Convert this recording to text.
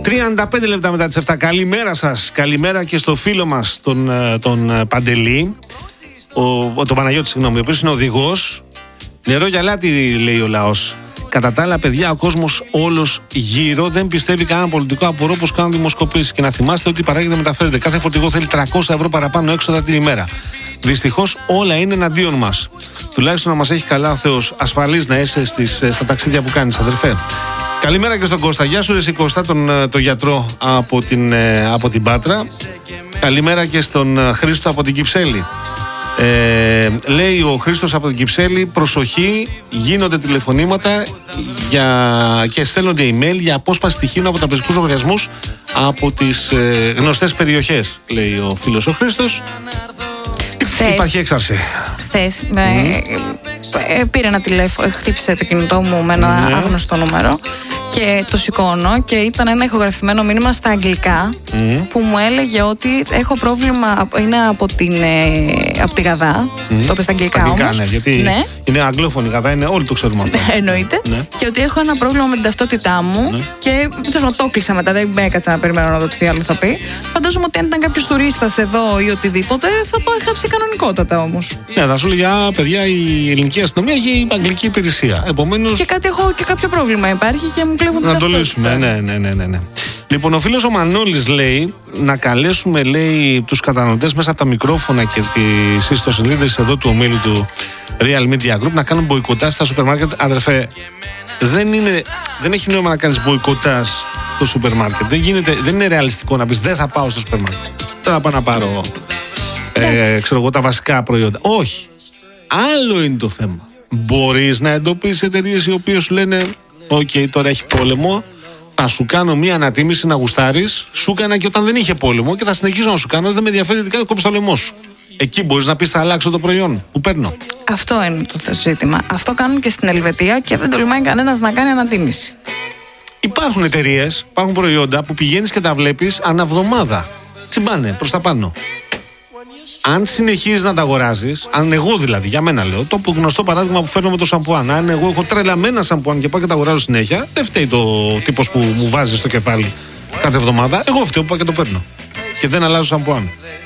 35 λεπτά μετά τις 7. Καλημέρα σας. Καλημέρα και στο φίλο μας τον Παντελή. Τον Παναγιώτη, συγγνώμη, ο οποίος είναι οδηγός. Νερό για λάτι, λέει ο λαός. Κατά τα άλλα, παιδιά, ο κόσμος όλος γύρω δεν πιστεύει κανένα πολιτικό. Απορώ πως κάνουν δημοσκοπήσεις. Και να θυμάστε ότι παράγεται μεταφέρεται. Κάθε φορτηγό θέλει 300 ευρώ παραπάνω έξοδα την ημέρα. Δυστυχώς όλα είναι εναντίον μας. Τουλάχιστον να μας έχει καλά ο Θεός. Ασφαλής να είσαι στα ταξίδια που κάνεις, αδερφέ. Καλημέρα και στον Κώστα. Γεια σου, εσύ Κώστα, τον γιατρό από την Πάτρα. Καλημέρα και στον Χρήστο από την Κυψέλη. Λέει ο Χρήστος από την Κυψέλη, προσοχή, γίνονται τηλεφωνήματα και στέλνονται email για απόσπαση στοιχείων από τραπεζικούς λογαριασμούς από τις γνωστές περιοχές, λέει ο φίλος ο Χρήστος. Υπάρχει έξαρση. Χθες πήρε ένα τηλέφωνο, χτύπησε το κινητό μου με ένα άγνωστο νούμερο και το σηκώνω και ήταν ένα ηχογραφημένο μήνυμα στα αγγλικά που μου έλεγε ότι έχω πρόβλημα, είναι από τη Γαδά, το είπε στα αγγλικά όμως. Ναι, γιατί είναι αγγλόφωνη η Γαδά, όλοι το ξέρουμε αυτό. Εννοείται. Και ότι έχω ένα πρόβλημα με την ταυτότητά μου και το κλείσα μετά, δεν με έκατσα να περιμένω να δω τι άλλο θα πει. Φαντάζομαι ότι αν ήταν κάποιος τουρίστας εδώ ή οτιδήποτε θα το είχα ψήσει κανονικότατα όμως. Ναι, θα σου λέει, παιδιά, η ελληνική αστυνομία έχει αγγλική υπηρεσία. Επομένως. Και κάτι έχω και κάποιο πρόβλημα υπάρχει και μου κλέβουν την ταυτότητα. Να το λύσουμε, ναι. Λοιπόν, ο φίλος ο Μανώλης λέει να καλέσουμε, λέει, τους καταναλωτές μέσα από τα μικρόφωνα και τις ιστοσελίδες εδώ του ομίλου του Real Media Group να κάνουν μποϊκοτάζ στα σούπερ μάρκετ. Αδερφέ, δεν έχει νόημα να κάνεις μποϊκοτάζ στο σούπερ μάρκετ. Δεν είναι ρεαλιστικό να πεις δεν θα πάω στο σούπερ μάρκετ. Δεν θα πάω να πάρω τα βασικά προϊόντα. Όχι. Άλλο είναι το θέμα. Μπορείς να εντοπίσεις εταιρείες οι οποίες σου λένε τώρα έχει πόλεμο, θα σου κάνω μια ανατίμηση να γουστάρεις. Σου έκανα και όταν δεν είχε πόλεμο και θα συνεχίσω να σου κάνω. Δεν με ενδιαφέρει τι κάνει, κόψεις το λαιμό σου. Εκεί μπορείς να πεις θα αλλάξω το προϊόν που παίρνω. Αυτό είναι το ζήτημα. Αυτό κάνουν και στην Ελβετία και δεν τολμάει κανένας να κάνει ανατίμηση. Υπάρχουν εταιρείες, υπάρχουν προϊόντα που πηγαίνεις και τα βλέπεις αναβδομάδα. Τσιμπάνε προς τα πάνω. Αν συνεχίζεις να τα αγοράζεις, αν εγώ δηλαδή, για μένα λέω, το γνωστό παράδειγμα που φέρνω με το σαμπουάν, αν εγώ έχω τρελαμένα σαμπουάν και πάω και τα αγοράζω συνέχεια, δεν φταίει το τύπος που μου βάζει στο κεφάλι κάθε εβδομάδα. Εγώ φταίω που πάω και το παίρνω. Και δεν αλλάζω σαμπουάν.